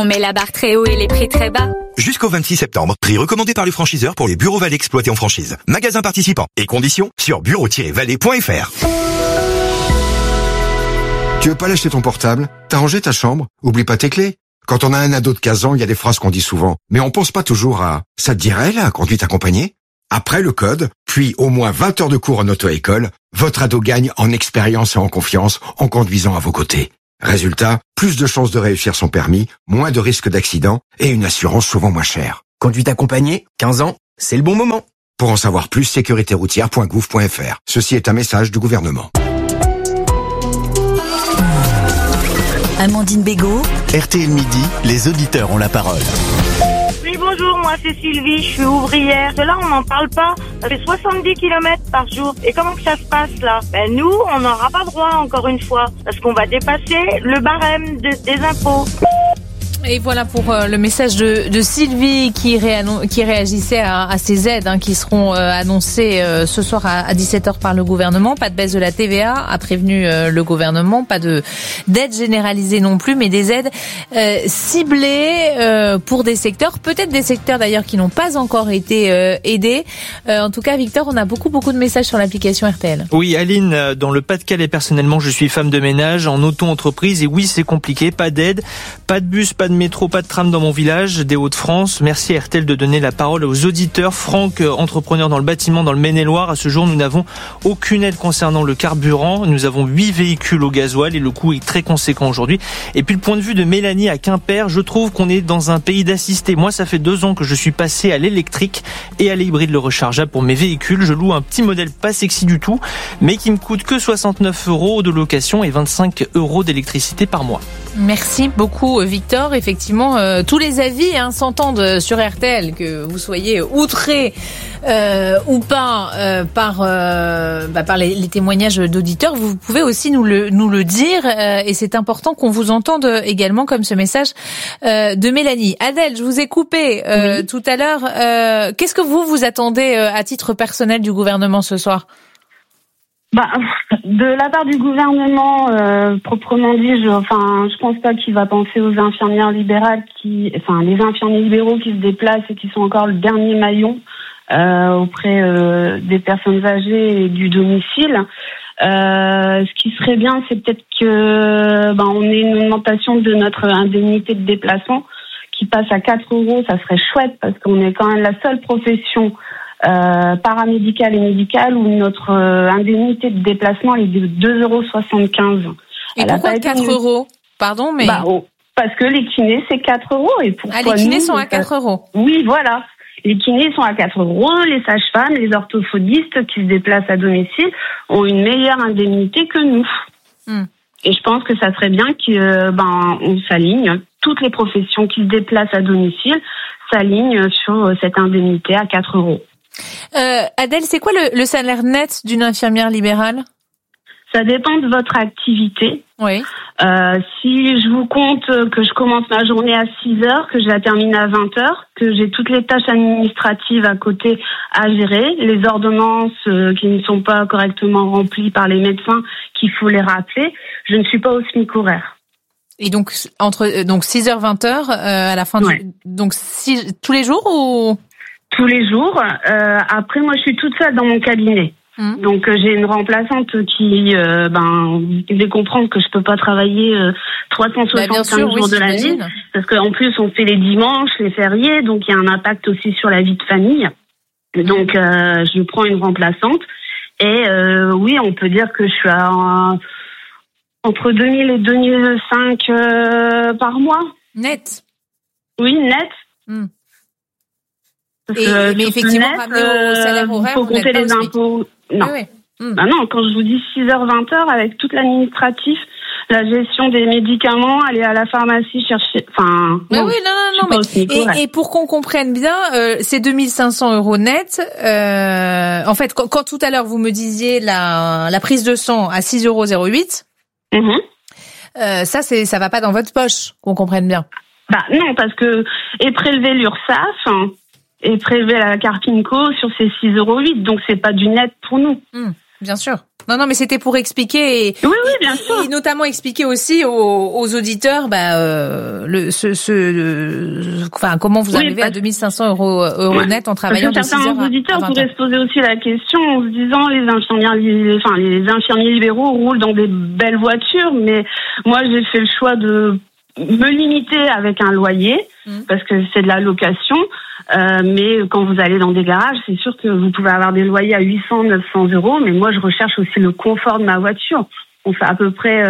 On met la barre très haut et les prix très bas. Jusqu'au 26 septembre, prix recommandé par les franchiseurs pour les bureaux Vallée exploités en franchise. Magasins participants et conditions sur bureau-vallée.fr. Tu veux pas lâcher ton portable? T'as rangé ta chambre? Oublie pas tes clés. Quand on a un ado de 15 ans, il y a des phrases qu'on dit souvent. Mais on pense pas toujours à « ça te dirait la conduite accompagnée ?» Après le code, puis au moins 20 heures de cours en auto-école, votre ado gagne en expérience et en confiance en conduisant à vos côtés. Résultat, plus de chances de réussir son permis, moins de risques d'accident et une assurance souvent moins chère. Conduite accompagnée, 15 ans, c'est le bon moment. Pour en savoir plus, sécuritéroutière.gouv.fr. Ceci est un message du gouvernement. Amandine Bégaud. RTL Midi, les auditeurs ont la parole. Oui, bonjour, moi c'est Sylvie, je suis ouvrière. Là, on n'en parle pas. Ça fait 70 km par jour. Et comment que ça se passe là? Nous, on n'aura pas droit encore une fois. Parce qu'on va dépasser le barème des impôts. Et voilà pour le message de Sylvie qui réagissait à ces aides qui seront annoncées ce soir à 17h par le gouvernement. Pas de baisse de la TVA, a prévenu le gouvernement. Pas d'aide généralisée non plus, mais des aides ciblées pour des secteurs, peut-être des secteurs d'ailleurs qui n'ont pas encore été aidés. En tout cas, Victor, on a beaucoup de messages sur l'application RTL. Oui, Aline, dans le Pas-de-Calais, personnellement, je suis femme de ménage en auto-entreprise et oui, c'est compliqué. Pas d'aide, pas de bus, pas de métro, pas de tram dans mon village des Hauts-de-France. Merci à RTL de donner la parole aux auditeurs. Franck, entrepreneur dans le bâtiment dans le Maine-et-Loire. À ce jour, nous n'avons aucune aide concernant le carburant. Nous avons 8 véhicules au gasoil et le coût est très conséquent aujourd'hui. Et puis le point de vue de Mélanie à Quimper, je trouve qu'on est dans un pays d'assistés. Moi, ça fait 2 ans que je suis passé à l'électrique et à l'hybride le rechargeable pour mes véhicules. Je loue un petit modèle pas sexy du tout, mais qui me coûte que 69 € de location et 25 € d'électricité par mois. Merci beaucoup, Victor. Effectivement, tous les avis s'entendent sur RTL, que vous soyez outrés ou pas par les témoignages d'auditeurs. Vous pouvez aussi nous le dire et c'est important qu'on vous entende également, comme ce message de Mélanie. Adèle, je vous ai coupé tout à l'heure. Qu'est-ce que vous attendez à titre personnel du gouvernement ce soir? De la part du gouvernement, proprement dit, je pense pas qu'il va penser aux infirmières libérales les infirmiers libéraux qui se déplacent et qui sont encore le dernier maillon auprès des personnes âgées et du domicile. Ce qui serait bien, c'est peut-être que on ait une augmentation de notre indemnité de déplacement qui passe à 4 €. Ça serait chouette parce qu'on est quand même la seule profession paramédicale et médicale où notre indemnité de déplacement est de 2,75 €. Et pourquoi 4 €? Pardon, mais... parce que les kinés, c'est 4 €. Et pourquoi les kinés sont à 4 €? Oui, voilà. Les kinés sont à 4 €. Les sages-femmes, les orthophonistes qui se déplacent à domicile ont une meilleure indemnité que nous. Et je pense que ça serait bien on s'aligne. Toutes les professions qui se déplacent à domicile s'alignent sur cette indemnité à 4 €. Adèle, c'est quoi le salaire net d'une infirmière libérale? Ça dépend de votre activité. Oui. Si je vous compte que je commence ma journée à 6h, que je la termine à 20h, que j'ai toutes les tâches administratives à côté à gérer, les ordonnances qui ne sont pas correctement remplies par les médecins, qu'il faut les rappeler, je ne suis pas au SMIC horaire. Et donc entre 6h 20h à la fin donc tous les jours ou? Tous les jours. Après, moi, je suis toute seule dans mon cabinet. Donc, j'ai une remplaçante qui, vous devez comprendre que je peux pas travailler 365 jours de l'année. Parce qu'en plus, on fait les dimanches, les fériés, donc il y a un impact aussi sur la vie de famille. Donc, je prends une remplaçante. Et oui, on peut dire que je suis entre 2000 et 2005 par mois. Net? Oui, net. Mais effectivement, ramener au salaire horaire, il faut compter les impôts. Non. Oui. Non, quand je vous dis 6h, 20h, avec toute l'administratif, la gestion des médicaments, aller à la pharmacie chercher... Et pour qu'on comprenne bien, c'est 2500 € net. En fait, quand tout à l'heure, vous me disiez la prise de sang à 6,08 €, ça va pas dans votre poche, qu'on comprenne bien. Non, parce que est prélevé l'URSSAF... et prélever la carte INCO sur ces 6,08 €. Donc, c'est pas du net pour nous. Bien sûr. Non, mais c'était pour expliquer Oui, bien sûr. Et notamment expliquer aussi aux auditeurs, comment vous arrivez à 2500 euros net en travaillant de 6 heures à 20 heures. Certains auditeurs pourraient se poser aussi la question en se disant les infirmiers libéraux roulent dans des belles voitures, mais moi j'ai fait le choix de me limiter avec un loyer parce que c'est de la location. Mais quand vous allez dans des garages, c'est sûr que vous pouvez avoir des loyers à 800, 900 euros. Mais moi, je recherche aussi le confort de ma voiture. On fait à peu près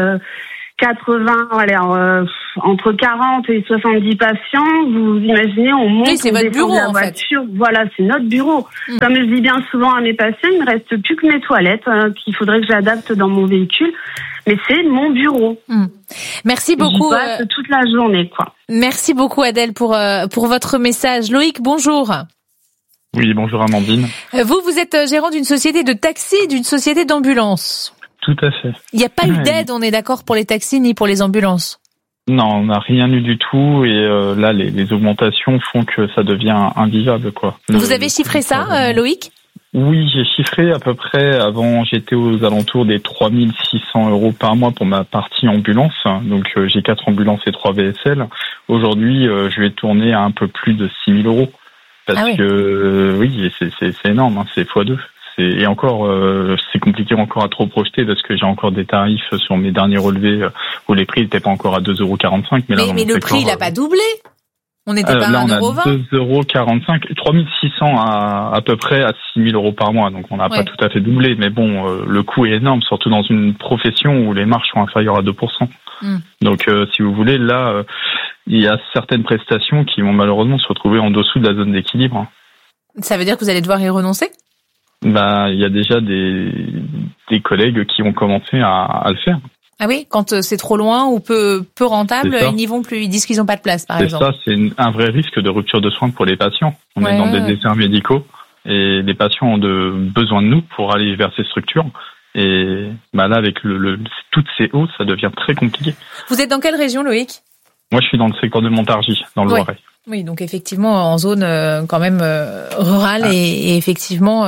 80, entre 40 et 70 patients. Vous imaginez, on monte, c'est votre bureau, de la voiture. Voilà, c'est notre bureau. Comme je dis bien souvent à mes patients, il me reste plus que mes toilettes qu'il faudrait que j'adapte dans mon véhicule. Mais c'est mon bureau. Merci beaucoup. J'y passe toute la journée, quoi. Merci beaucoup, Adèle, pour votre message. Loïc, bonjour. Oui, bonjour Amandine. Vous êtes gérant d'une société de taxi, d'une société d'ambulance. Tout à fait. Il n'y a pas eu d'aide, on est d'accord, pour les taxis ni pour les ambulances? Non, on n'a rien eu du tout et là, les augmentations font que ça devient invivable, quoi. Vous avez chiffré ça, Loïc? Oui, j'ai chiffré à peu près. Avant, j'étais aux alentours des 3600 euros par mois pour ma partie ambulance. Donc, j'ai 4 ambulances et 3 VSL. Aujourd'hui, je vais tourner à un peu plus de 6000 euros. Parce que, oui, c'est énorme, hein, c'est x2. Et encore, c'est compliqué encore à trop projeter parce que j'ai encore des tarifs sur mes derniers relevés où les prix n'étaient pas encore à 2,45 €. Mais le prix, il n'a pas doublé. On n'était pas à 1,20 €. 2,45 €, 3600 à peu près à 6000 euros par mois. Donc on n'a pas tout à fait doublé. Mais bon, le coût est énorme, surtout dans une profession où les marges sont inférieures à 2%. Donc si vous voulez, là, il y a certaines prestations qui vont malheureusement se retrouver en dessous de la zone d'équilibre. Ça veut dire que vous allez devoir y renoncer? Il y a déjà des collègues qui ont commencé à le faire. Ah oui, quand c'est trop loin ou peu rentable, ils n'y vont plus. Ils disent qu'ils n'ont pas de place, par exemple. C'est ça, c'est un vrai risque de rupture de soins pour les patients. On est dans des déserts médicaux et les patients ont besoin de nous pour aller vers ces structures. Et là, avec toutes ces hausses, ça devient très compliqué. Vous êtes dans quelle région, Loïc? Moi, je suis dans le secteur de Montargis, dans le Loiret. Oui, donc effectivement en zone quand même rurale et effectivement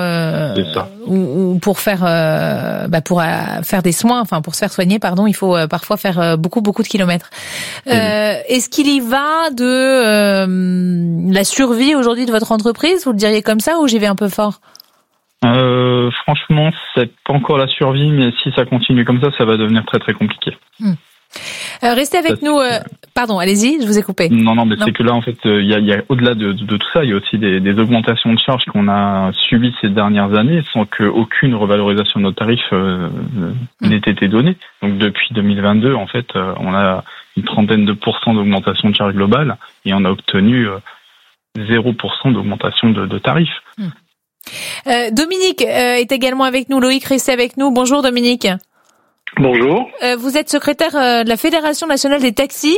où pour faire faire des soins, enfin pour se faire soigner, il faut parfois faire beaucoup de kilomètres. Est-ce qu'il y va de la survie aujourd'hui de votre entreprise, vous le diriez comme ça, ou j'y vais un peu fort? Franchement, c'est pas encore la survie, mais si ça continue comme ça va devenir très très compliqué. Restez avec nous. Pardon, allez-y, je vous ai coupé. Non, mais c'est que là, en fait, il y a au-delà de tout ça, il y a aussi des augmentations de charges qu'on a subies ces dernières années sans qu'aucune revalorisation de nos tarifs n'ait été donnée. Donc depuis 2022, en fait, on a une trentaine de % d'augmentation de charges globales et on a obtenu 0% d'augmentation de tarifs. Dominique est également avec nous. Loïc, restez avec nous. Bonjour Dominique. Bonjour. Vous êtes secrétaire de la Fédération nationale des taxis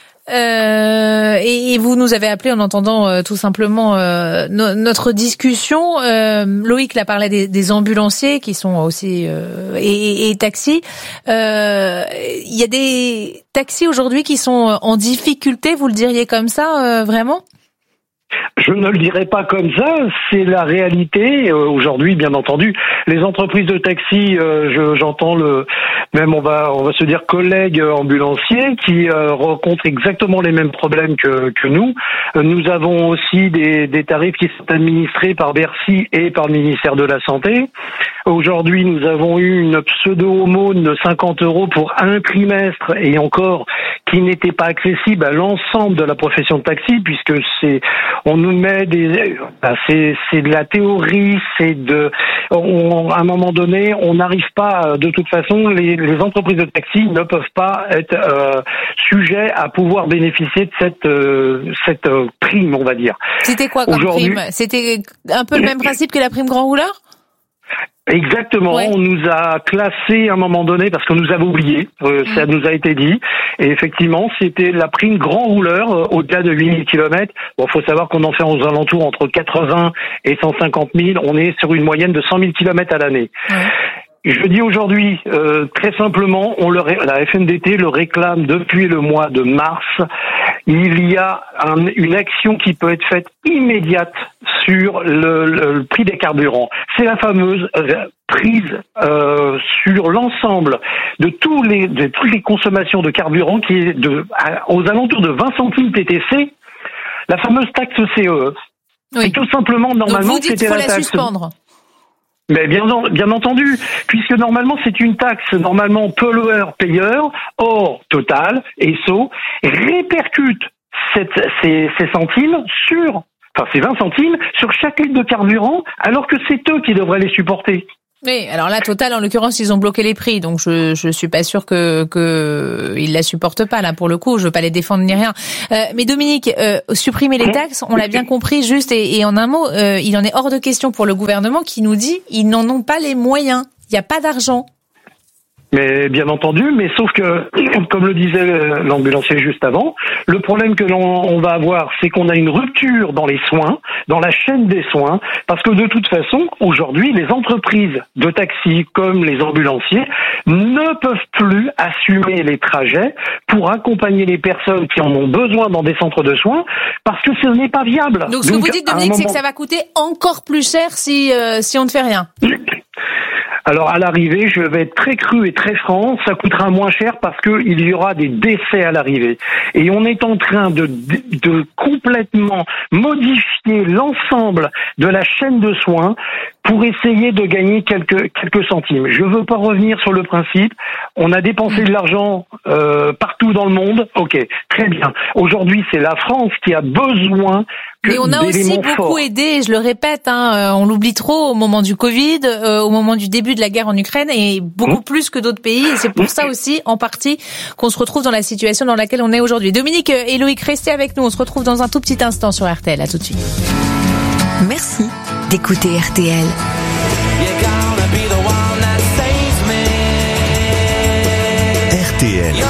et vous nous avez appelé en entendant tout simplement notre discussion. Loïc l'a parlé des ambulanciers qui sont aussi et taxis. Il y a des taxis aujourd'hui qui sont en difficulté, vous le diriez comme ça, vraiment? Je ne le dirais pas comme ça, c'est la réalité. Aujourd'hui, bien entendu, les entreprises de taxi, j'entends même on va se dire collègues ambulanciers qui rencontrent exactement les mêmes problèmes que nous. Nous avons aussi des tarifs qui sont administrés par Bercy et par le ministère de la Santé. Aujourd'hui, nous avons eu une pseudo-aumône de 50 € pour un trimestre et encore qui n'était pas accessible à l'ensemble de la profession de taxi puisque on nous met c'est de la théorie, à un moment donné, on n'arrive pas, de toute façon, les entreprises de taxi ne peuvent pas être sujets à pouvoir bénéficier de cette prime, on va dire. C'était quoi comme prime? C'était un peu le même principe que la prime grand rouleur? Exactement, on nous a classé à un moment donné parce que nous avons oublié, ça nous a été dit, et effectivement c'était la prime grand rouleur au-delà de 8000 km. Bon, faut savoir qu'on en fait aux alentours entre 80 et 150 000, on est sur une moyenne de 100 000 km à l'année. Je dis aujourd'hui, très simplement, la FNDT le réclame depuis le mois de mars. Il y a une action qui peut être faite immédiate sur le prix des carburants. C'est la fameuse prise sur l'ensemble de toutes les consommations de carburant qui est aux alentours de 20 centimes TTC, la fameuse taxe CE. Oui. Et tout simplement, normalement, donc vous dites c'était la taxe. la suspendre. Mais bien entendu, puisque normalement c'est une taxe pollueur-payeur. Or, Total, Esso, répercute ces centimes ces 20 centimes sur chaque litre de carburant, alors que c'est eux qui devraient les supporter. Oui, alors là, Total, en l'occurrence, ils ont bloqué les prix, donc je suis pas sûr que ils la supportent pas, là, pour le coup, je veux pas les défendre ni rien. Mais Dominique, supprimer les taxes, on l'a bien compris, juste, et en un mot, il en est hors de question pour le gouvernement qui nous dit, ils n'en ont pas les moyens. Il n'y a pas d'argent. Mais bien entendu, mais sauf que, comme le disait l'ambulancier juste avant, le problème que l'on va avoir, c'est qu'on a une rupture dans les soins, dans la chaîne des soins, parce que de toute façon, aujourd'hui, les entreprises de taxi comme les ambulanciers ne peuvent plus assumer les trajets pour accompagner les personnes qui en ont besoin dans des centres de soins, parce que ce n'est pas viable. Donc ce que vous dites, Dominique, c'est que ça va coûter encore plus cher si on ne fait rien. Alors à l'arrivée, je vais être très cru et très franc, ça coûtera moins cher parce qu'il y aura des décès à l'arrivée. Et on est en train de complètement modifier l'ensemble de la chaîne de soins pour essayer de gagner quelques centimes. Je veux pas revenir sur le principe. On a dépensé de l'argent partout dans le monde. Ok, très bien. Aujourd'hui, c'est la France qui a besoin mais on a aussi beaucoup aidé, je le répète, on l'oublie trop au moment du Covid, au moment du début de la guerre en Ukraine, et beaucoup plus que d'autres pays. Et c'est pour ça aussi, en partie, qu'on se retrouve dans la situation dans laquelle on est aujourd'hui. Dominique et Loïc, restez avec nous. On se retrouve dans un tout petit instant sur RTL. À tout de suite. Merci d'écouter RTL. RTL.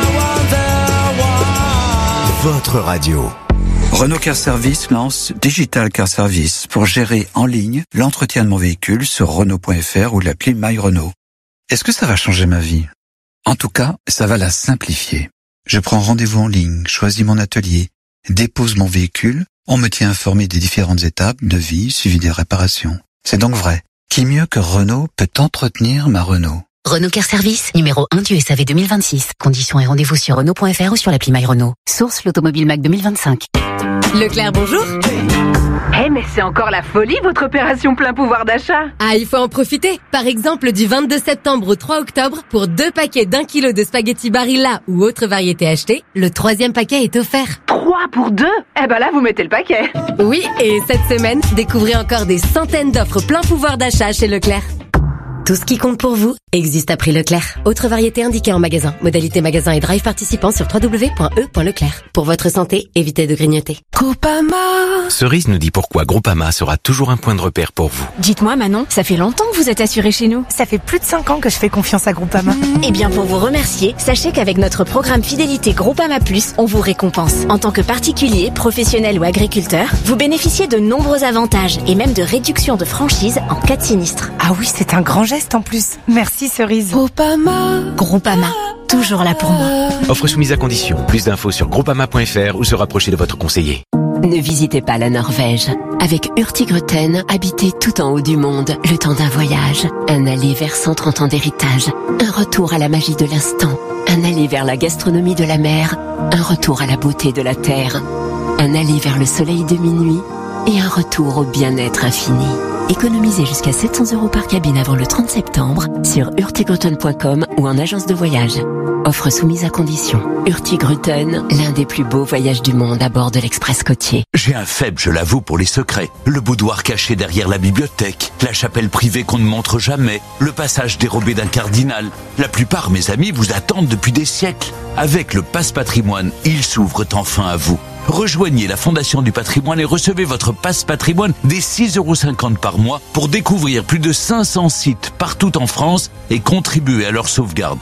Votre radio. Renault Car Service lance Digital Car Service pour gérer en ligne l'entretien de mon véhicule sur Renault.fr ou l'appli My Renault. Est-ce que ça va changer ma vie? En tout cas, ça va la simplifier. Je prends rendez-vous en ligne, choisis mon atelier, dépose mon véhicule, on me tient informé des différentes étapes de vie suivi des réparations. C'est donc vrai. Qui mieux que Renault peut entretenir ma Renault? Renault Car Service, numéro 1 du SAV 2026. Conditions et rendez-vous sur Renault.fr ou sur l'appli My Renault. Source l'Automobile Mac 2025. Leclerc, bonjour. Mais c'est encore la folie, votre opération plein pouvoir d'achat. Ah, il faut en profiter. Par exemple, du 22 septembre au 3 octobre, pour 2 paquets d'1 kilo de spaghettis Barilla ou autre variété achetée, le 3e paquet est offert. 3 pour 2? Là, vous mettez le paquet. Oui, et cette semaine, découvrez encore des centaines d'offres plein pouvoir d'achat chez Leclerc. Tout ce qui compte pour vous existe à prix Leclerc. Autre variété indiquée en magasin. Modalité magasin et drive participant sur www.e.leclerc. Pour votre santé, évitez de grignoter. Groupama. Cerise nous dit pourquoi Groupama sera toujours un point de repère pour vous. Dites-moi Manon, ça fait longtemps que vous êtes assurée chez nous. Ça fait plus de 5 ans que je fais confiance à Groupama. Eh bien pour vous remercier, sachez qu'avec notre programme fidélité Groupama Plus, on vous récompense. En tant que particulier, professionnel ou agriculteur, vous bénéficiez de nombreux avantages et même de réductions de franchise en cas de sinistre. Ah oui, c'est un grand geste en plus. Merci Cerise. Groupama, toujours là pour moi. Offre soumise à condition. Plus d'infos sur groupama.fr ou se rapprocher de votre conseiller. Ne visitez pas la Norvège. Avec Hurtigruten, habitez tout en haut du monde, le temps d'un voyage. Un aller vers 130 ans d'héritage. Un retour à la magie de l'instant. Un aller vers la gastronomie de la mer. Un retour à la beauté de la terre. Un aller vers le soleil de minuit. Et un retour au bien-être infini. Économisez jusqu'à 700 € par cabine avant le 30 septembre sur hurtigruten.com ou en agence de voyage. Offre soumise à condition. Hurtigruten, l'un des plus beaux voyages du monde à bord de l'Express côtier. J'ai un faible, je l'avoue, pour les secrets. Le boudoir caché derrière la bibliothèque, la chapelle privée qu'on ne montre jamais, le passage dérobé d'un cardinal. La plupart, mes amis, vous attendent depuis des siècles. Avec le Passe Patrimoine, ils s'ouvrent enfin à vous. Rejoignez la Fondation du Patrimoine et recevez votre Passe Patrimoine dès 6,50 € par mois pour découvrir plus de 500 sites partout en France et contribuer à leur sauvegarde.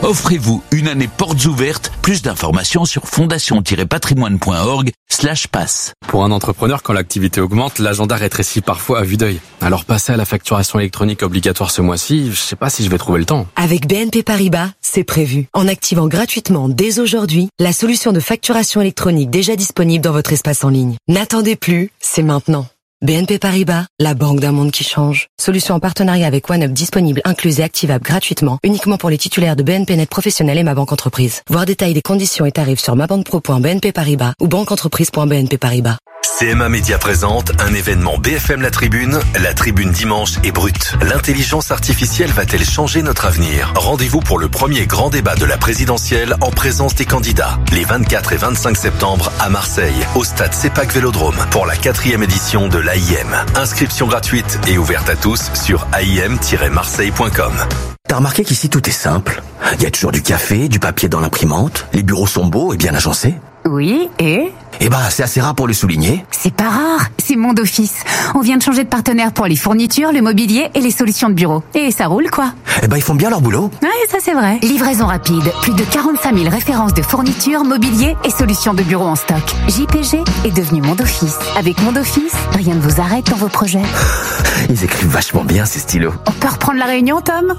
Offrez-vous une année portes ouvertes. Plus d'informations sur fondation-patrimoine.org/pass. Pour un entrepreneur, quand l'activité augmente, l'agenda rétrécit parfois à vue d'œil. Alors passer à la facturation électronique obligatoire ce mois-ci, je sais pas si je vais trouver le temps. Avec BNP Paribas, c'est prévu. En activant gratuitement dès aujourd'hui la solution de facturation électronique déjà disponible dans votre espace en ligne. N'attendez plus, c'est maintenant. BNP Paribas, la banque d'un monde qui change. Solution en partenariat avec OneUp disponible, incluse et activable gratuitement, uniquement pour les titulaires de BNP Net Professionnel et Ma Banque Entreprise. Voir détails des conditions et tarifs sur mabanquepro.bnp Paribas ou banqueentreprise.bnp Paribas. CMA Média présente un événement BFM La Tribune dimanche est brute. L'intelligence artificielle va-t-elle changer notre avenir? Rendez-vous pour le premier grand débat de la présidentielle en présence des candidats. Les 24 et 25 septembre à Marseille, au stade CEPAC Vélodrome, pour la 4e édition de l'AIM. Inscription gratuite et ouverte à tous sur aim-marseille.com. T'as remarqué qu'ici tout est simple? Il y a toujours du café, du papier dans l'imprimante, les bureaux sont beaux et bien agencés. Oui, et Eh ben, c'est assez rare pour le souligner. c'est pas rare, c'est Monde Office. On vient de changer de partenaire pour les fournitures, le mobilier et les solutions de bureau. Et ça roule, quoi. Eh ben, ils font bien leur boulot. Ouais, ça c'est vrai. Livraison rapide, plus de 45 000 références de fournitures, mobilier et solutions de bureau en stock. JPG est devenu Monde Office. Avec Monde Office, rien ne vous arrête dans vos projets. Ils écrivent vachement bien, ces stylos. On peut reprendre la réunion, Tom?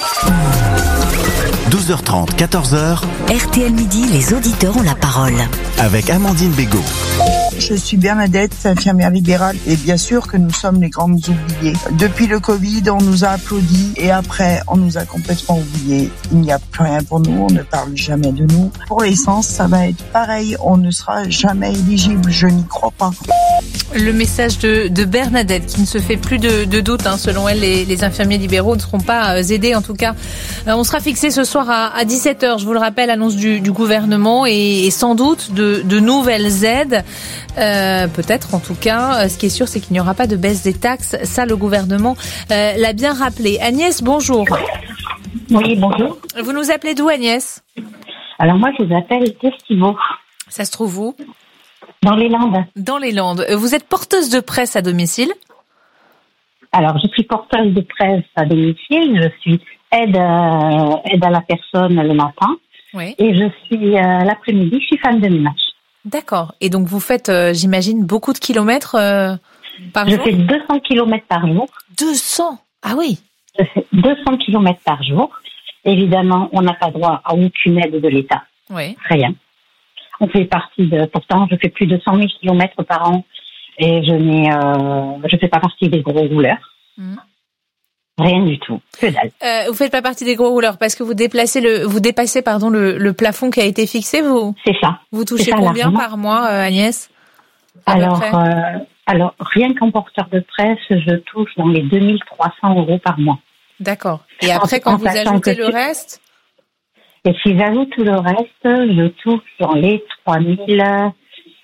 12h30, 14h, RTL Midi, les auditeurs ont la parole. avec Amandine Bégaud. Je suis Bernadette, infirmière libérale, et bien sûr que nous sommes les grandes oubliées. Depuis le Covid, on nous a applaudi et après, on nous a complètement oubliés. Il n'y a plus rien pour nous, on ne parle jamais de nous. Pour l'essence, ça va être pareil, on ne sera jamais éligible, je n'y crois pas. Le message de Bernadette qui ne se fait plus de doute. Selon elle, les infirmiers libéraux ne seront pas aidés. En tout cas, on sera fixé ce soir à 17h. Je vous le rappelle, annonce du gouvernement et sans doute de nouvelles aides. Peut-être en tout cas. Ce qui est sûr, c'est qu'il n'y aura pas de baisse des taxes. Ça, le gouvernement l'a bien rappelé. Agnès, bonjour. Oui, bonjour. Vous nous appelez d'où, Agnès? Alors moi, je vous appelle d'Estivaux. Ça se trouve où? Dans les Landes. Dans les Landes. Vous êtes porteuse de presse à domicile? Alors, je suis porteuse de presse à domicile. Je suis aide à la personne le matin. Oui. Et je suis l'après-midi, je suis femme de ménage. D'accord. Et donc, vous faites, j'imagine, beaucoup de kilomètres par jour? Je fais 200 kilomètres par jour. 200? Ah oui. Je fais 200 kilomètres par jour. Évidemment, on n'a pas droit à aucune aide de l'État. Oui. Rien. On fait partie pourtant, je fais plus de 100 000 kilomètres par an et je fais pas partie des gros rouleurs. Mmh. Rien du tout. Que dalle. Vous faites pas partie des gros rouleurs parce que vous dépassez le plafond qui a été fixé, vous? C'est ça. Vous touchez combien par mois, Agnès? Alors, rien qu'en porteur de presse, je touche dans les 2300 € par mois. D'accord. Et après, quand vous ajoutez le reste? Et si j'ajoute le reste, je touche dans les 3004.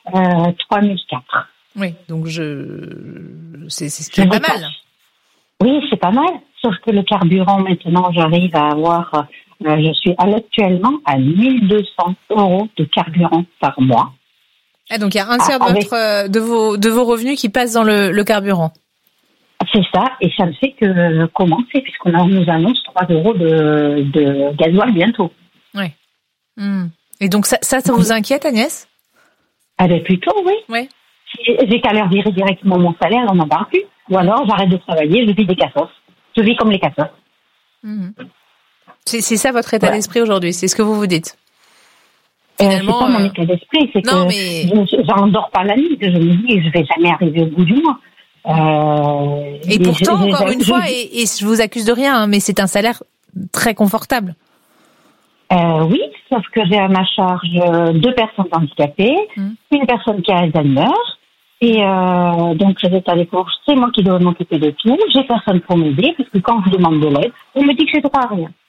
Oui, donc c'est pas mal. Oui, c'est pas mal. Sauf que le carburant, maintenant, j'arrive à avoir, je suis actuellement à 1200 € de carburant par mois. Ah, donc il y a un tiers de vos revenus qui passent dans le carburant. C'est ça, et ça ne fait que commencer, puisqu'on nous annonce 3 € de gasoil bientôt. Oui. Et donc ça vous inquiète, Agnès? Ah ben plutôt, oui. Oui. J'ai qu'à leur virer directement mon salaire, on n'en parle plus. Ou alors j'arrête de travailler, je vis des cassos. Je vis comme les cassos. C'est ça votre état d'esprit aujourd'hui, c'est ce que vous vous dites? C'est pas mon état d'esprit, c'est que j'endors pas la nuit, je me dis je vais jamais arriver au bout du mois. Et pourtant, encore une fois, et je vous accuse de rien, mais c'est un salaire très confortable. Oui, sauf que j'ai à ma charge 2 personnes handicapées, une personne qui a Alzheimer, et donc les états des courses, c'est moi qui dois m'occuper de tout. J'ai personne pour m'aider, parce que quand je demande de l'aide, on me dit que j'ai droit à rien.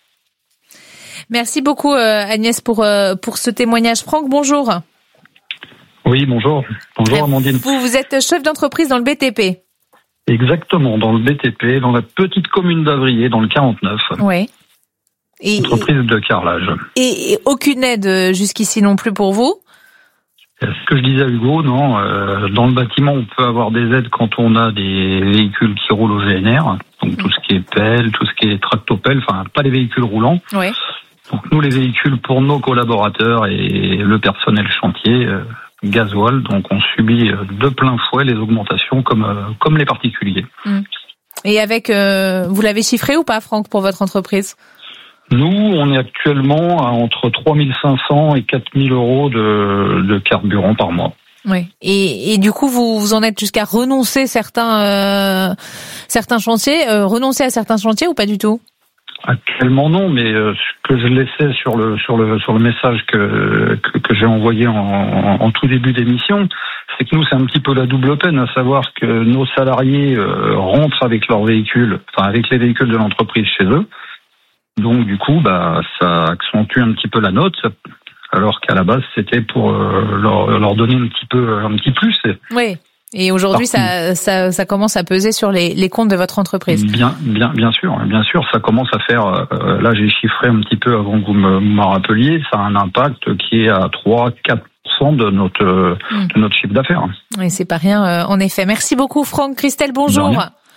Merci beaucoup Agnès pour ce témoignage. Franck, bonjour. Oui, bonjour. Bonjour Amandine. Vous êtes chef d'entreprise dans le BTP. Exactement, dans le BTP, dans la petite commune d'Avrier, dans le 49. Oui. Entreprise de carrelage. Et aucune aide jusqu'ici non plus pour vous? Ce que je disais à Hugo, non. Dans le bâtiment, on peut avoir des aides quand on a des véhicules qui roulent au GNR. Donc tout ce qui est pelle, tout ce qui est tractopelle, enfin pas les véhicules roulants. Oui. Donc nous, les véhicules pour nos collaborateurs et le personnel chantier, gasoil, donc on subit de plein fouet les augmentations comme les particuliers. Et avec, vous l'avez chiffré ou pas, Franck, pour votre entreprise? Nous, on est actuellement à entre 3 500 et 4 000 euros de carburant par mois. Oui. Et du coup, vous en êtes jusqu'à renoncer certains chantiers, renoncer à certains chantiers ou pas du tout? Actuellement non, mais ce que je laissais sur le message que j'ai envoyé en tout début d'émission, c'est que nous c'est un petit peu la double peine, à savoir que nos salariés rentrent avec leurs véhicules, enfin avec les véhicules de l'entreprise chez eux. Donc du coup, ça accentue un petit peu la note, alors qu'à la base c'était pour leur donner un petit plus. Oui. Et aujourd'hui, ça commence à peser sur les comptes de votre entreprise. Bien sûr, ça commence à faire. Là, j'ai chiffré un petit peu avant que vous me rappeliez. Ça a un impact qui est à 3-4% de notre chiffre d'affaires. Oui, c'est pas rien, en effet. Merci beaucoup, Franck. Christelle, bonjour.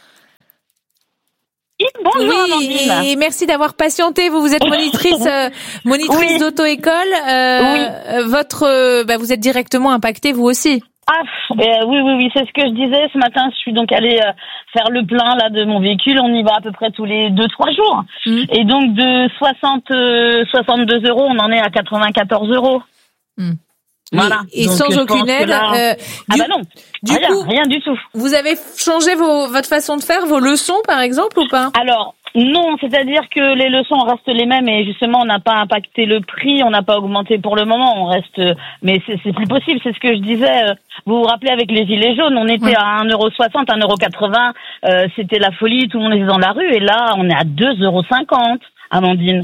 Bonjour, oui, Amandine. Et merci d'avoir patienté. Vous êtes monitrice oui. d'auto-école. Vous êtes directement impactée, vous aussi. Oui, c'est ce que je disais ce matin. Je suis donc allée faire le plein là de mon véhicule. On y va à peu près tous les 2-3 jours. Et donc de 62 euros, on en est à 94 euros. Voilà. Et donc, sans aucune aide. Non. Rien du tout. Vous avez changé votre façon de faire, vos leçons par exemple ou pas? Alors non, c'est-à-dire que les leçons restent les mêmes et justement on n'a pas impacté le prix, on n'a pas augmenté pour le moment, on reste. Mais c'est plus possible, c'est ce que je disais. Vous vous rappelez avec les gilets jaunes, on était à 1,60 €, 1,80 €, c'était la folie, tout le monde était dans la rue et là on est à 2,50 €, Amandine.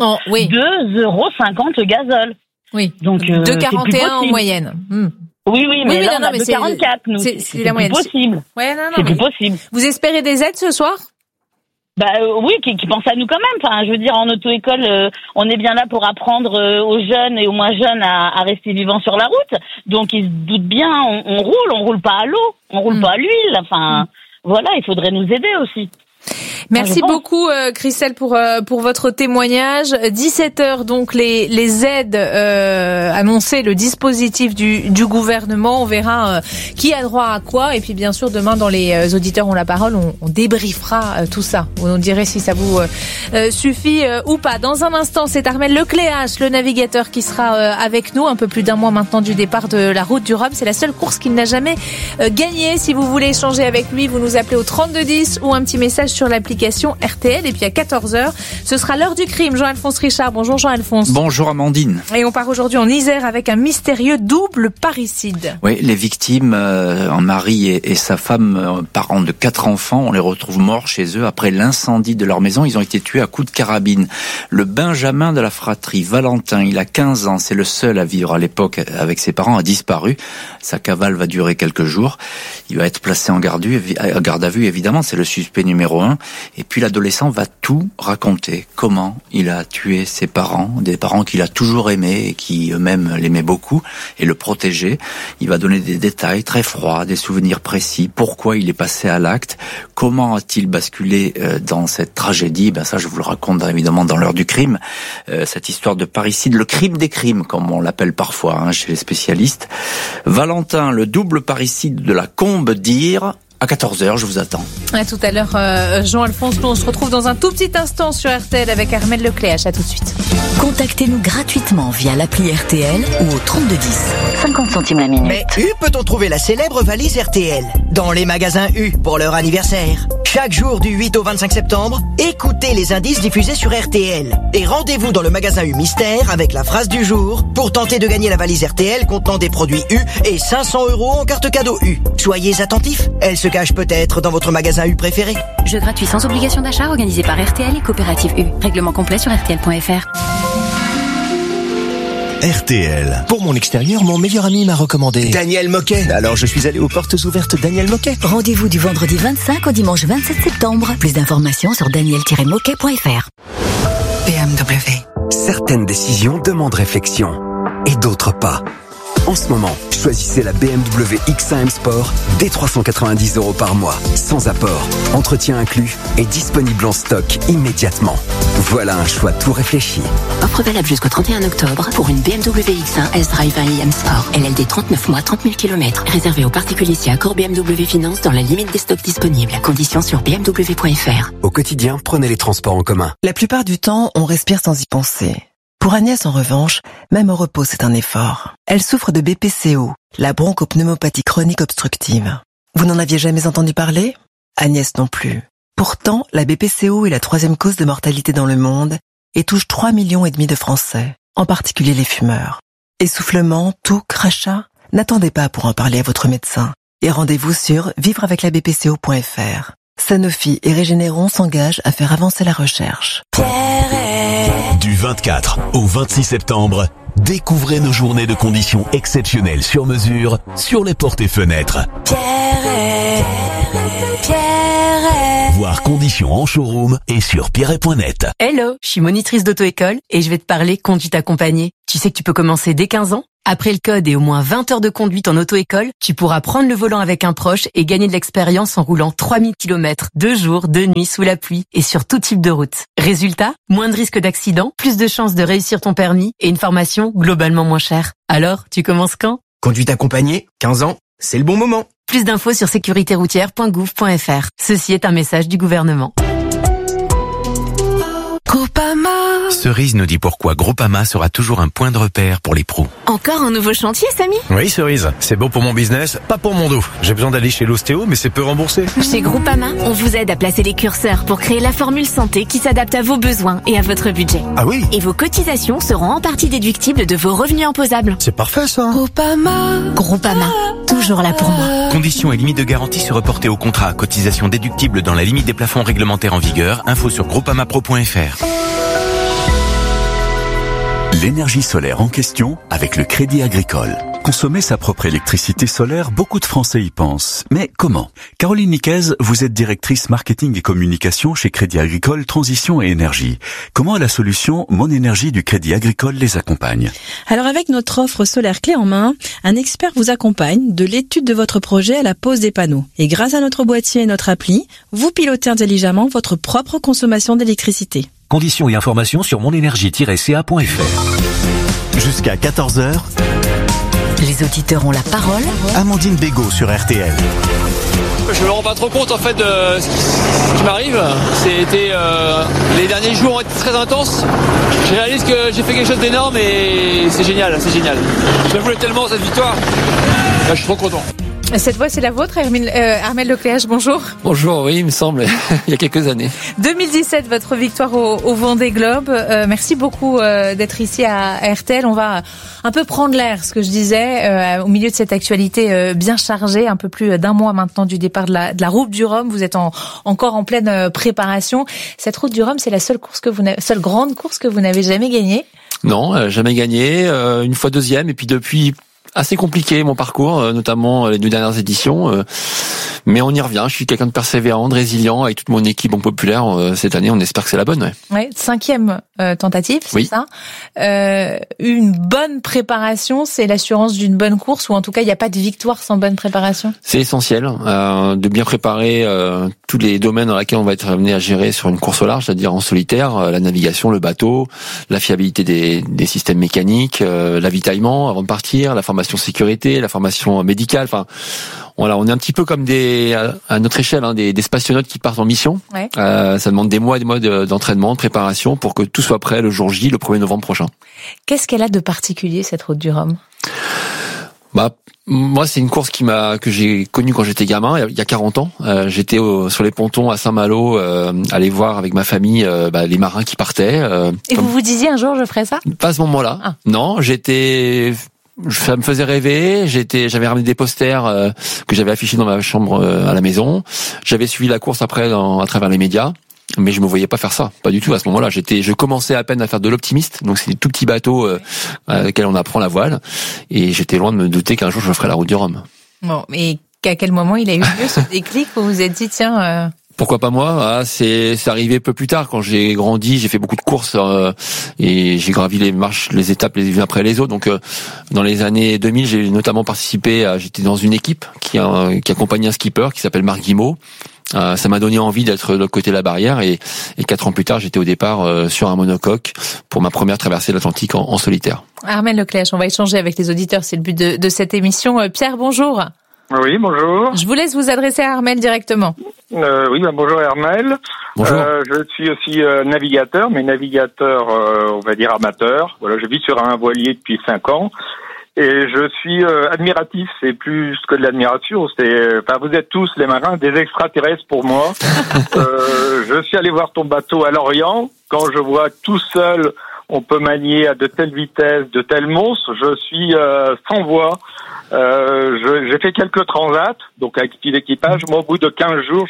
2,50 € le gazole. Oui. Donc 2,41 en moyenne. Oui, mais là, on a 2,44 nous. C'est la moyenne. C'est possible. C'est plus possible. Vous espérez des aides ce soir? Oui, qui pensent à nous quand même. Enfin, je veux dire, en auto-école, on est bien là pour apprendre aux jeunes et aux moins jeunes à rester vivants sur la route. Donc, ils se doutent bien, on roule pas à l'eau, on roule pas à l'huile. Enfin, voilà, il faudrait nous aider aussi. Merci beaucoup Christelle pour votre témoignage. 17h donc les aides annoncées, le dispositif du gouvernement, on verra qui a droit à quoi et puis bien sûr demain dans les auditeurs ont la parole, on débriefera tout ça. On dirait si ça vous suffit ou pas. Dans un instant, c'est Armel Lecléache, le navigateur qui sera avec nous un peu plus d'un mois maintenant du départ de la route du Rhum. C'est la seule course qu'il n'a jamais gagnée. Si vous voulez échanger avec lui, vous nous appelez au 3210 ou un petit message sur l'application RTL. Et puis à 14h, ce sera l'heure du crime. Jean-Alphonse Richard. Bonjour Jean-Alphonse. Bonjour Amandine. Et on part aujourd'hui en Isère avec un mystérieux double parricide. Oui, les victimes, un mari et sa femme, parents de 4 enfants, on les retrouve morts chez eux après l'incendie de leur maison. Ils ont été tués à coups de carabine. Le Benjamin de la fratrie, Valentin, il a 15 ans, c'est le seul à vivre à l'époque avec ses parents, a disparu. Sa cavale va durer quelques jours. Il va être placé en garde à vue, évidemment, c'est le suspect numéro 1. Et puis l'adolescent va tout raconter, comment il a tué ses parents, des parents qu'il a toujours aimés et qui eux-mêmes l'aimaient beaucoup et le protégeaient. Il va donner des détails très froids, des souvenirs précis, pourquoi il est passé à l'acte, comment a-t-il basculé dans cette tragédie. Ça je vous le raconte évidemment dans l'heure du crime, cette histoire de parricide, le crime des crimes comme on l'appelle parfois chez les spécialistes. Valentin, le double parricide de la Combe d'Ire. À 14h, je vous attends. À tout à l'heure, Jean-Alphonse. Nous, on se retrouve dans un tout petit instant sur RTL avec Armel Lecléache. À tout de suite. Contactez-nous gratuitement via l'appli RTL ou au 3210. 50 centimes la minute. Mais U peut-on trouver la célèbre valise RTL dans les magasins U pour leur anniversaire. Chaque jour du 8 au 25 septembre, écoutez les indices diffusés sur RTL. Et rendez-vous dans le magasin U Mystère avec la phrase du jour pour tenter de gagner la valise RTL contenant des produits U et 500 € en carte cadeau U. Soyez attentifs, elle se cache peut-être dans votre magasin U préféré. Jeu gratuit sans obligation d'achat organisé par RTL et Coopérative U. Règlement complet sur RTL.fr. RTL. Pour mon extérieur, mon meilleur ami m'a recommandé Daniel Moquet. Alors je suis allé aux portes ouvertes Daniel Moquet. Rendez-vous du vendredi 25 au dimanche 27 septembre. Plus d'informations sur daniel-moquet.fr. BMW. Certaines décisions demandent réflexion et d'autres pas. En ce moment, choisissez la BMW X1 M Sport dès 390 € par mois, sans apport, entretien inclus et disponible en stock immédiatement. Voilà un choix tout réfléchi. Offre valable jusqu'au 31 octobre pour une BMW X1 S-Drive 1 IM Sport. LLD 39 mois, 30 000 km. Réservé aux particuliers si accord BMW Finance dans la limite des stocks disponibles. Conditions sur bmw.fr. Au quotidien, prenez les transports en commun. La plupart du temps, on respire sans y penser. Pour Agnès, en revanche, même au repos, c'est un effort. Elle souffre de BPCO, la bronchopneumopathie chronique obstructive. Vous n'en aviez jamais entendu parler ? Agnès non plus. Pourtant, la BPCO est la 3e cause de mortalité dans le monde et touche 3,5 millions de Français, en particulier les fumeurs. Essoufflement, toux, crachat ? N'attendez pas pour en parler à votre médecin. Et rendez-vous sur vivreaveclabpco.fr. Sanofi et Régénéron s'engagent à faire avancer la recherche. Du 24 au 26 septembre, découvrez nos journées de conditions exceptionnelles sur mesure sur les portes et fenêtres. Voir conditions en showroom et sur pierret.net. Hello, je suis monitrice d'auto-école et je vais te parler conduite accompagnée. Tu sais que tu peux commencer dès 15 ans ? Après le code et au moins 20 heures de conduite en auto-école, tu pourras prendre le volant avec un proche et gagner de l'expérience en roulant 3000 km, 2 jours, 2 nuits sous la pluie et sur tout type de route. Résultat, moins de risques d'accident, plus de chances de réussir ton permis et une formation globalement moins chère. Alors, tu commences quand ? Conduite accompagnée, 15 ans, c'est le bon moment. Plus d'infos sur sécuritéroutière.gouv.fr. Ceci est un message du gouvernement. Groupama. Cerise nous dit pourquoi Groupama sera toujours un point de repère pour les pros. Encore un nouveau chantier, Samy ? Oui, Cerise, c'est bon pour mon business, pas pour mon dos. J'ai besoin d'aller chez l'ostéo, mais c'est peu remboursé. Chez Groupama, on vous aide à placer les curseurs pour créer la formule santé qui s'adapte à vos besoins et à votre budget. Ah oui ? Et vos cotisations seront en partie déductibles de vos revenus imposables. C'est parfait ça. Groupama, toujours là pour moi. Conditions et limites de garantie se reporter au contrat. Cotisation déductible dans la limite des plafonds réglementaires en vigueur. Info sur groupamapro.fr. L'énergie solaire en question avec le Crédit Agricole. Consommer sa propre électricité solaire, beaucoup de Français y pensent. Mais comment ? Caroline Niquez, vous êtes directrice marketing et communication chez Crédit Agricole Transition et Énergie. Comment la solution Mon Énergie du Crédit Agricole les accompagne ? Alors avec notre offre solaire clé en main, un expert vous accompagne de l'étude de votre projet à la pose des panneaux. Et grâce à notre boîtier et notre appli, vous pilotez intelligemment votre propre consommation d'électricité. Conditions et informations sur monenergie-ca.fr. Jusqu'à 14h, Les auditeurs ont la parole. Amandine Bégaud sur RTL. Je me rends pas trop compte en fait de ce qui m'arrive. C'était les derniers jours ont été très intenses. Je réalise que j'ai fait quelque chose d'énorme et c'est génial, c'est génial. Je voulais tellement cette victoire. Là, je suis trop content. Cette voix, c'est la vôtre, Armel Lecléache, bonjour. Bonjour, oui, il me semble, il y a quelques années. 2017, votre victoire au Vendée Globe. Merci beaucoup d'être ici à RTL. On va un peu prendre l'air, ce que je disais, au milieu de cette actualité bien chargée, un peu plus d'un mois maintenant du départ de la Route du Rhum. Vous êtes encore en pleine préparation. Cette Route du Rhum, c'est la seule grande course que vous n'avez jamais gagnée? Non, jamais gagné. Une fois deuxième, et puis depuis... assez compliqué mon parcours, notamment les 2 dernières éditions, mais on y revient. Je suis quelqu'un de persévérant, de résilient, avec toute mon équipe en populaire. Cette année, on espère que c'est la bonne. Ouais, 5e tentative, c'est ça. Une bonne préparation, c'est l'assurance d'une bonne course, ou en tout cas, il n'y a pas de victoire sans bonne préparation. C'est essentiel de bien préparer tous les domaines dans lesquels on va être amené à gérer sur une course au large, c'est-à-dire en solitaire, la navigation, le bateau, la fiabilité des systèmes mécaniques, l'avitaillement avant de partir, la formation sécurité, la formation médicale. Enfin, voilà, on est un petit peu comme à notre échelle, des spationautes qui partent en mission. Ouais. Ça demande des mois et des mois d'entraînement, de préparation pour que tout soit prêt le jour J, le 1er novembre prochain. Qu'est-ce qu'elle a de particulier, cette Route du Rhum? Moi, c'est une course que j'ai connue quand j'étais gamin, il y a 40 ans. J'étais sur les pontons à Saint-Malo, aller voir avec ma famille les marins qui partaient. Et vous vous disiez un jour je ferais ça? Pas à ce moment-là. Ah. Non, ça me faisait rêver. J'avais ramené des posters que j'avais affichés dans ma chambre à la maison. J'avais suivi la course après à travers les médias, mais je me voyais pas faire ça, pas du tout à ce moment-là. Je commençais à peine à faire de l'optimiste, donc c'est des tout petits bateaux avec lesquels on apprend la voile, et j'étais loin de me douter qu'un jour je ferais la Route du Rhum. Bon, mais à quel moment il a eu lieu ce déclic où vous vous êtes dit tiens Pourquoi pas moi? C'est arrivé un peu plus tard, quand j'ai grandi, j'ai fait beaucoup de courses et j'ai gravi les étapes les unes après les autres. Donc dans les années 2000, j'ai notamment participé j'étais dans une équipe qui accompagnait un skipper qui s'appelle Marc Guimot. Ça m'a donné envie d'être de l'autre côté de la barrière et 4 ans plus tard, j'étais au départ sur un monocoque pour ma première traversée de l'Atlantique en solitaire. Armel Leclèche, on va échanger avec les auditeurs, c'est le but de cette émission. Pierre, bonjour. Oui, bonjour. Je vous laisse vous adresser à Armel directement. Oui, bonjour Armel. Bonjour. Je suis aussi navigateur, mais navigateur, on va dire amateur. Voilà, je vis sur un voilier depuis 5 ans. Et je suis admiratif, c'est plus que de l'admiration, vous êtes tous les marins des extraterrestres pour moi. Je suis allé voir ton bateau à Lorient. Quand je vois tout seul, on peut manier à de telles vitesses, de tels monstres, je suis sans voix. J'ai fait quelques transats, donc avec petit équipage. Moi, au bout de 15 jours,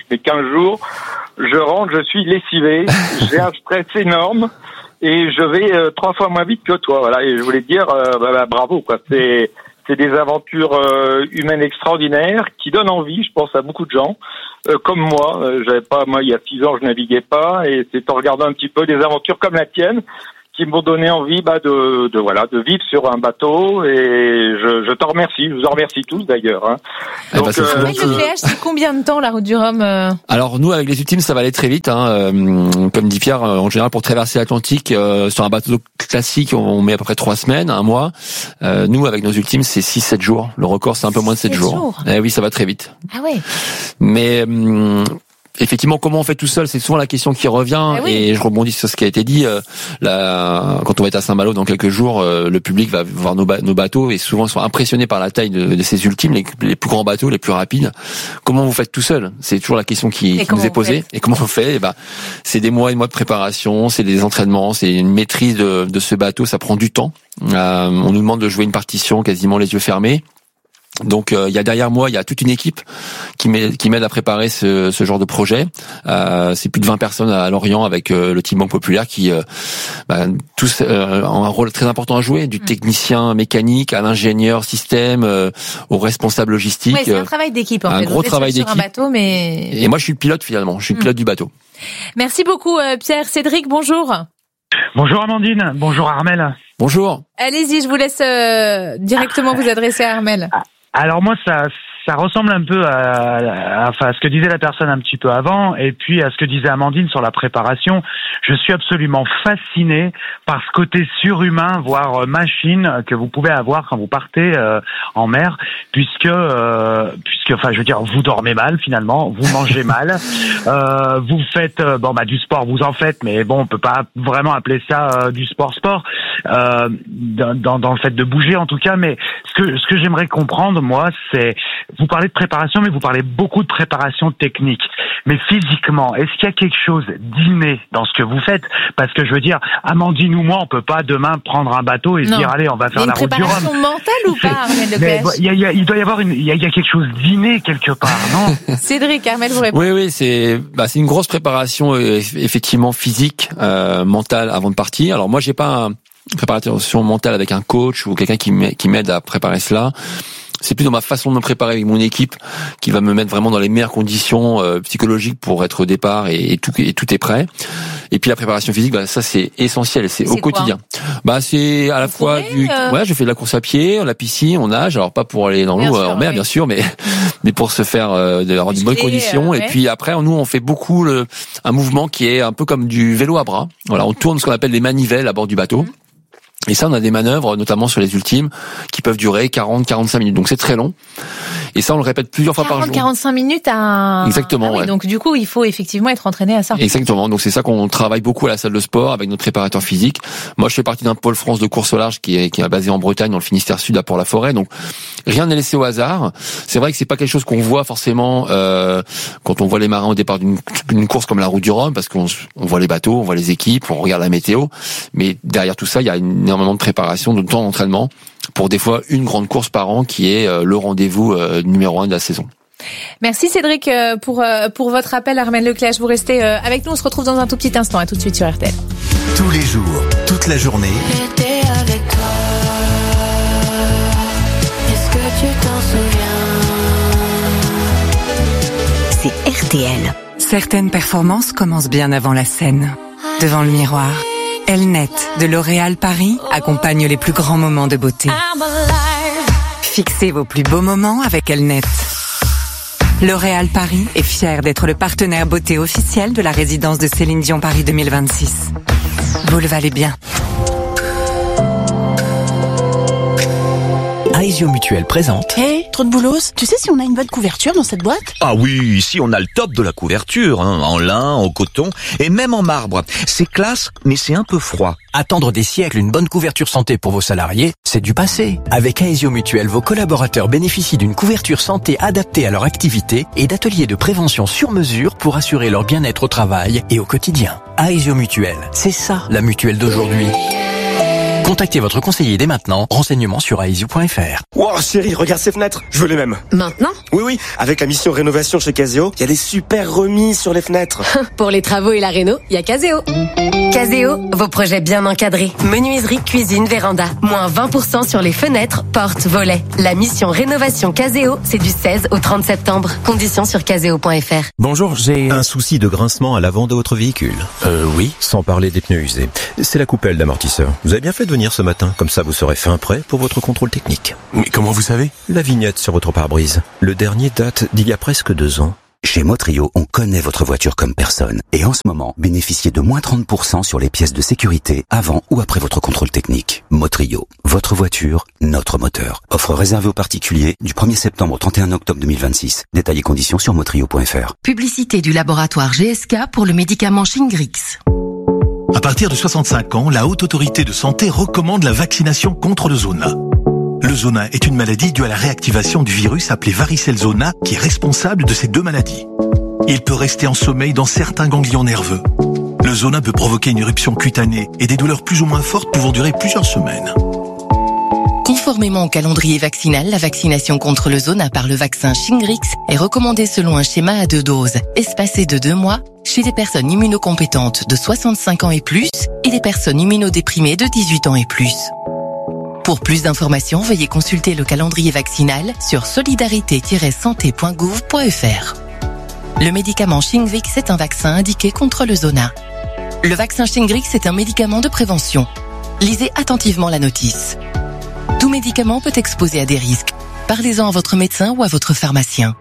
je rentre, je suis lessivé. J'ai un stress énorme. Et je vais 3 fois moins vite que toi, voilà. Et je voulais te dire, bravo, quoi. C'est des aventures humaines extraordinaires qui donnent envie, je pense, à beaucoup de gens, comme moi. Moi, il y a 6 ans, je naviguais pas, et c'est en regardant un petit peu des aventures comme la tienne qui m'ont donné envie, de vivre sur un bateau. Et je t'en remercie. Je vous en remercie tous d'ailleurs. Hein. Donc, le péage, c'est combien de temps la route du Rhum Alors nous, avec les Ultimes, ça va aller très vite. Comme dit Pierre, en général, pour traverser l'Atlantique sur un bateau classique, on met à peu près 3 semaines, 1 mois. Nous, avec nos Ultimes, c'est 6-7 jours. Le record, c'est un peu moins de 7 jours. Oui, ça va très vite. Ah ouais. Mais effectivement, comment on fait tout seul, c'est souvent la question qui revient. Et je rebondis sur ce qui a été dit. Quand on va être à Saint-Malo dans quelques jours, le public va voir nos bateaux et souvent sont impressionnés par la taille de ces Ultimes, les plus grands bateaux, les plus rapides. Comment vous faites tout seul? C'est toujours la question qui nous est posée. Et comment on fait? C'est des mois et des mois de préparation, c'est des entraînements, c'est une maîtrise de ce bateau. Ça prend du temps. On nous demande de jouer une partition quasiment les yeux fermés. Donc il y a derrière moi, il y a toute une équipe qui m'aide à préparer ce genre de projet. C'est plus de 20 personnes à Lorient avec le team Banque Populaire qui tous ont un rôle très important à jouer, du technicien mécanique à l'ingénieur système au responsable logistique. Ouais, c'est un travail d'équipe en fait. Un gros travail d'équipe. Sur un bateau, mais et moi je suis le pilote finalement, je suis le pilote du bateau. Merci beaucoup Pierre. Cédric, bonjour. Bonjour Amandine, bonjour Armel. Bonjour. Allez-y, je vous laisse directement vous adresser à Armel. Alors moi, ça ressemble un peu à ce que disait la personne un petit peu avant, et puis à ce que disait Amandine sur la préparation. Je suis absolument fasciné par ce côté surhumain, voire machine, que vous pouvez avoir quand vous partez en mer, puisque, je veux dire, vous dormez mal finalement, vous mangez mal, vous faites du sport, vous en faites, mais bon, on peut pas vraiment appeler ça du sport dans le fait de bouger en tout cas. Mais ce que j'aimerais comprendre, moi, c'est, vous parlez de préparation, mais vous parlez beaucoup de préparation technique. Mais physiquement, est-ce qu'il y a quelque chose d'inné dans ce que vous faites? Parce que je veux dire, Amandine ou moi, on peut pas demain prendre un bateau et se dire, allez, on va faire la route du Rhum. Une préparation mentale ou pas, Armel Leclèche? Il doit y avoir il y a quelque chose d'inné quelque part, non? Cédric, Armel vous répond. Oui, c'est une grosse préparation, effectivement, physique, mentale avant de partir. Alors moi, j'ai pas une préparation mentale avec un coach ou quelqu'un qui m'aide à préparer cela. C'est plus dans ma façon de me préparer avec mon équipe qui va me mettre vraiment dans les meilleures conditions psychologiques pour être au départ et tout est prêt. Et puis la préparation physique, ça c'est essentiel, c'est au quotidien. C'est à la fois je fais de la course à pied, la piscine, on nage, alors pas pour aller dans l'eau en mer bien sûr, mais pour se faire avoir de bonnes conditions. Et puis après, nous on fait beaucoup un mouvement qui est un peu comme du vélo à bras. Voilà, on tourne ce qu'on appelle les manivelles à bord du bateau. Et ça, on a des manœuvres, notamment sur les Ultimes, qui peuvent durer 40-45 minutes. Donc c'est très long. Et ça, on le répète plusieurs fois par jour. 40-45 minutes à... Exactement, ouais. Donc du coup, il faut effectivement être entraîné à ça. Exactement. Donc c'est ça qu'on travaille beaucoup à la salle de sport avec notre préparateur physique. Moi, je fais partie d'un pôle France de course au large qui est basé en Bretagne, dans le Finistère Sud, à Port-la-Forêt. Donc rien n'est laissé au hasard. C'est vrai que c'est pas quelque chose qu'on voit forcément quand on voit les marins au départ d'une course comme la route du Rhum, parce qu'on voit les bateaux, on voit les équipes, on regarde la météo. Mais derrière tout ça, il y a énormément de préparation, de temps d'entraînement pour des fois une grande course par an qui est le rendez-vous numéro 1 de la saison. Merci Cédric pour votre appel. Armel Leclèche, vous restez avec nous. On se retrouve dans un tout petit instant. À tout de suite sur RTL. Tous les jours, toute la journée. J'étais avec toi. Est-ce que tu t'en souviens? C'est RTL. Certaines performances commencent bien avant la scène. Devant le miroir. Elnet de L'Oréal Paris accompagne les plus grands moments de beauté. Fixez vos plus beaux moments avec Elnet. L'Oréal Paris est fier d'être le partenaire beauté officiel de la résidence de Céline Dion Paris 2026. Vous le valez bien. Aesio Mutuel présente. Trop de boulos. Tu sais si on a une bonne couverture dans cette boîte? Ah oui, ici on a le top de la couverture, en lin, en coton et même en marbre. C'est classe, mais c'est un peu froid. Attendre des siècles une bonne couverture santé pour vos salariés, c'est du passé. Avec Aesio Mutuel, vos collaborateurs bénéficient d'une couverture santé adaptée à leur activité et d'ateliers de prévention sur mesure pour assurer leur bien-être au travail et au quotidien. Aesio Mutuel, c'est ça la mutuelle d'aujourd'hui. Contactez votre conseiller dès maintenant. Renseignements sur aesio.fr. Wow, chérie, regarde ces fenêtres. Je veux les mêmes. Maintenant? Oui. Avec la mission rénovation chez Caseo, il y a des super remises sur les fenêtres. Pour les travaux et la réno, il y a Caseo. Caseo, vos projets bien encadrés. Menuiserie, cuisine, véranda. Moins 20% sur les fenêtres, portes, volets. La mission rénovation Caseo, c'est du 16 au 30 septembre. Conditions sur caseo.fr. Bonjour, j'ai un souci de grincement à l'avant de votre véhicule. Oui. Sans parler des pneus usés. C'est la coupelle d'amortisseur. Vous avez bien fait de venir ce matin, comme ça vous serez fin prêt pour votre contrôle technique. Mais comment vous savez? La vignette sur votre pare-brise. Le dernier date d'il y a presque 2 ans. Chez Motrio, on connaît votre voiture comme personne. Et en ce moment, bénéficiez de moins 30% sur les pièces de sécurité avant ou après votre contrôle technique. Motrio, votre voiture, notre moteur. Offre réservée aux particuliers du 1er septembre au 31 octobre 2026. Détails et conditions sur motrio.fr. Publicité du laboratoire GSK pour le médicament Shingrix. À partir de 65 ans, la Haute Autorité de Santé recommande la vaccination contre le zona. Le zona est une maladie due à la réactivation du virus appelé varicelle zona qui est responsable de ces 2 maladies. Il peut rester en sommeil dans certains ganglions nerveux. Le zona peut provoquer une éruption cutanée et des douleurs plus ou moins fortes pouvant durer plusieurs semaines. Conformément au calendrier vaccinal, la vaccination contre le zona par le vaccin Shingrix est recommandée selon un schéma à 2 doses, espacé de 2 mois, chez des personnes immunocompétentes de 65 ans et plus et des personnes immunodéprimées de 18 ans et plus. Pour plus d'informations, veuillez consulter le calendrier vaccinal sur solidarité-santé.gouv.fr. Le médicament Shingrix est un vaccin indiqué contre le zona. Le vaccin Shingrix est un médicament de prévention. Lisez attentivement la notice. Tout médicament peut exposer à des risques. Parlez-en à votre médecin ou à votre pharmacien.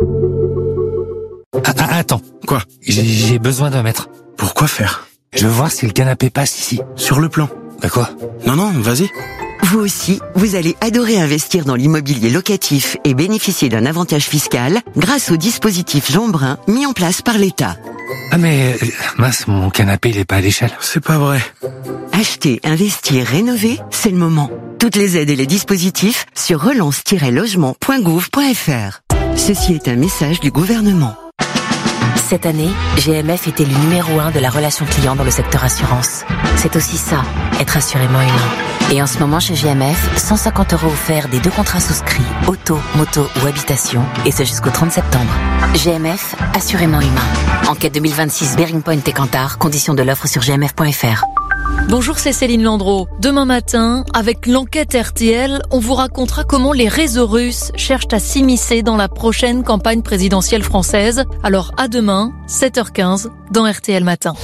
Attends. Quoi? J'ai besoin d'un mètre. Pourquoi faire? Je veux voir si le canapé passe ici. Sur le plan. Bah quoi? Non, vas-y. Vous aussi, vous allez adorer investir dans l'immobilier locatif et bénéficier d'un avantage fiscal grâce au dispositif Jean Brun mis en place par l'État. Ah mais, mince, mon canapé il est pas à l'échelle. C'est pas vrai. Acheter, investir, rénover, c'est le moment. Toutes les aides et les dispositifs sur relance-logement.gouv.fr. Ceci est un message du gouvernement. Cette année, GMF était le numéro 1 de la relation client dans le secteur assurance. C'est aussi ça, être assurément humain. Et en ce moment chez GMF, 150 € offerts des 2 contrats souscrits, auto, moto ou habitation, et ce jusqu'au 30 septembre. GMF, assurément humain. Enquête 2026 Bearing Point et Kantar, conditions de l'offre sur gmf.fr. Bonjour, c'est Céline Landreau. Demain matin, avec l'enquête RTL, on vous racontera comment les réseaux russes cherchent à s'immiscer dans la prochaine campagne présidentielle française. Alors à demain, 7h15, dans RTL Matin.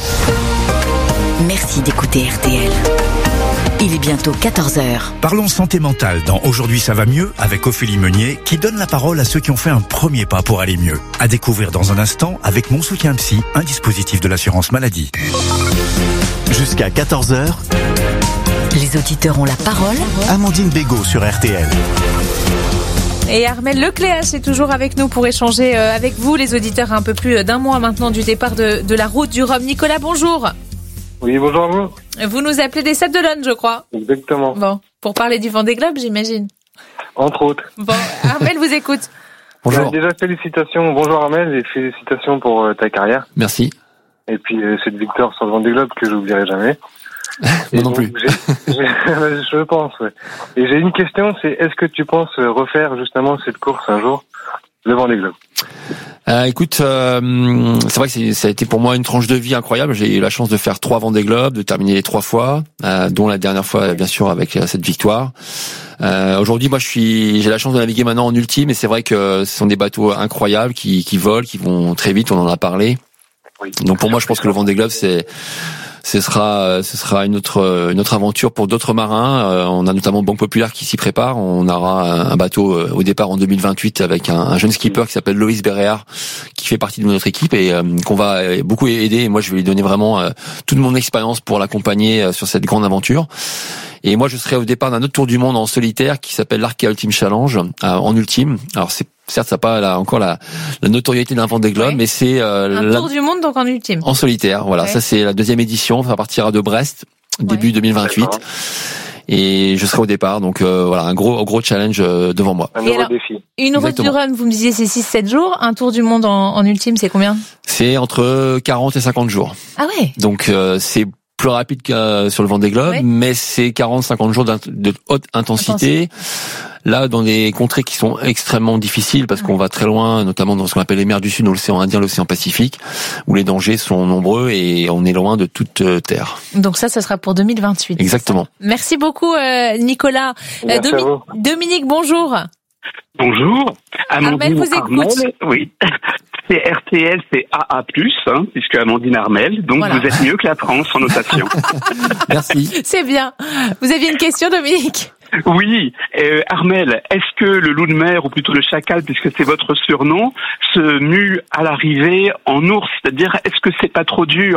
Merci d'écouter RTL. Il est bientôt 14h. Parlons santé mentale dans Aujourd'hui ça va mieux avec Ophélie Meunier qui donne la parole à ceux qui ont fait un premier pas pour aller mieux. À découvrir dans un instant avec Mon Soutien Psy, un dispositif de l'assurance maladie. Jusqu'à 14h, les auditeurs ont la parole. Amandine Bégaud sur RTL. Et Armel Lecléache est toujours avec nous pour échanger avec vous, les auditeurs, un peu plus d'1 mois maintenant du départ de la route du Rhum. Nicolas, bonjour. Oui, bonjour à vous. Vous nous appelez des Sables d'Olonne, je crois. Exactement. Bon, pour parler du Vendée Globe, j'imagine. Entre autres. Bon, Armel vous écoute. Bonjour. Déjà, félicitations. Bonjour Armel et félicitations pour ta carrière. Merci. Et puis cette victoire sur le Vendée Globe que j'oublierai jamais. Moi non plus. Je pense, ouais. Et j'ai une question, c'est est-ce que tu penses refaire justement cette course un jour, le Vendée Globe? Écoute, c'est vrai que ça a été pour moi une tranche de vie incroyable. J'ai eu la chance de faire 3 Vendée Globe, de terminer les 3 fois, dont la dernière fois bien sûr avec cette victoire. Aujourd'hui, moi, j'ai la chance de naviguer maintenant en ultime, et c'est vrai que ce sont des bateaux incroyables qui volent, qui vont très vite. On en a parlé. Oui. Donc pour moi, je pense que le Vendée Globe, c'est Ce sera une autre aventure pour d'autres marins. On a notamment Banque Populaire qui s'y prépare. On aura un bateau au départ en 2028 avec un jeune skipper qui s'appelle Loïs Béréard, qui fait partie de notre équipe et qu'on va beaucoup aider. Et moi, je vais lui donner vraiment toute mon expérience pour l'accompagner sur cette grande aventure. Et moi, je serai au départ d'un autre tour du monde en solitaire qui s'appelle l'Arkea Ultime Challenge en ultime. Alors certes, ça n'a pas encore la notoriété d'un Vendée Globe, mais c'est un tour du monde donc en ultime. En solitaire, voilà. Ouais. Ça c'est la 2e édition. Ça partira de Brest début 2028. D'accord. Et je serai au départ, donc voilà, un gros challenge devant moi. Un nouveau défi. Une route du Rhum, vous me disiez c'est 6-7 jours. Un tour du monde en ultime, c'est combien? C'est entre 40 et 50 jours. Ah ouais. Donc c'est plus rapide que sur le Vendée Globe, mais c'est 40-50 jours de haute intensité. Là, dans des contrées qui sont extrêmement difficiles, parce qu'on va très loin, notamment dans ce qu'on appelle les mers du Sud, dans l'océan Indien, l'océan Pacifique, où les dangers sont nombreux et on est loin de toute terre. Donc ça sera pour 2028. Exactement. Merci beaucoup, Nicolas. Dominique, bonjour. Bonjour. Armel vous écoute. Oui. C'est RTL, c'est AA+, puisque Amandine Armel. Donc voilà. Vous êtes mieux que la France en notation. Merci. C'est bien. Vous aviez une question, Dominique? Oui, Armel, est-ce que le loup de mer, ou plutôt le chacal, puisque c'est votre surnom, se mue à l'arrivée en ours? C'est-à-dire, est-ce que c'est pas trop dur